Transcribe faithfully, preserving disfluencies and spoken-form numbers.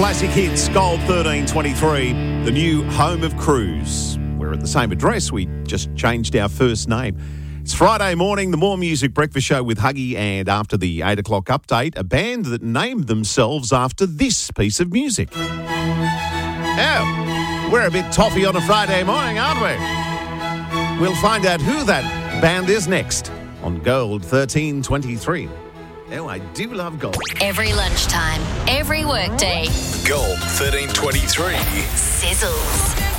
Classic hits, Gold thirteen twenty-three, the new home of Cruise. We're at the same address, we just changed our first name. It's Friday morning, the More Music Breakfast Show with Huggy, and after the eight o'clock update, a band that named themselves after this piece of music. Oh, we're a bit toffee on a Friday morning, aren't we? We'll find out who that band is next on Gold thirteen twenty-three. Oh, I do love gold. Every lunchtime, every workday. Gold thirteen twenty-three. Sizzles.